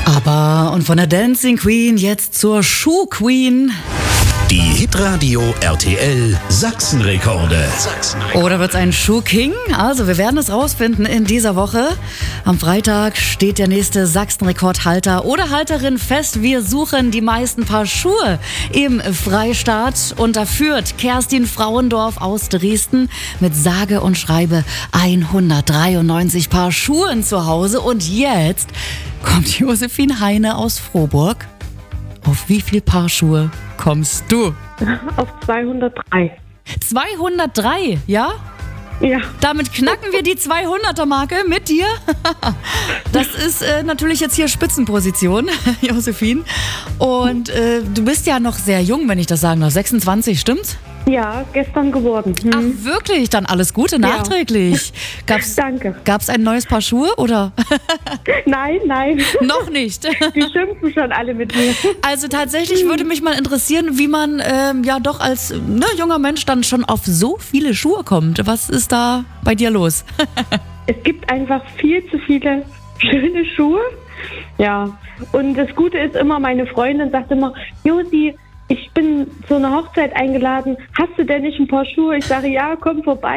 Aber und von der Dancing Queen jetzt zur Schuh Queen. Die Hitradio RTL Sachsenrekorde. Oder wird's ein Schuh King? Also, wir werden es rausfinden in dieser Woche. Am Freitag steht der nächste Sachsenrekordhalter oder Halterin fest. Wir suchen die meisten Paar Schuhe im Freistaat. Und da führt Kerstin Frauendorf aus Dresden mit sage und schreibe 193 Paar Schuhen zu Hause. Und jetzt kommt Josephine Heine aus Frohburg. Auf wie viel Paar Schuhe kommst du? Auf 203. 203, ja? Ja. Damit knacken wir die 200er-Marke mit dir. Das ist natürlich jetzt hier Spitzenposition, Josephine. Und du bist ja noch sehr jung, wenn ich das sagen darf. 26, stimmt's? Ja, gestern geworden. Ach, wirklich? Dann alles Gute nachträglich. Danke. Gab's ein neues Paar Schuhe, oder? Nein. Noch nicht. Die schimpfen schon alle mit mir. Also tatsächlich würde mich mal interessieren, wie man ja doch als junger Mensch dann schon auf so viele Schuhe kommt. Was ist da bei dir los? Es gibt einfach viel zu viele schöne Schuhe. Ja, und das Gute ist immer, meine Freundin sagt immer, Josi, ich bin zu einer Hochzeit eingeladen. Hast du denn nicht ein paar Schuhe? Ich sage, ja, komm vorbei.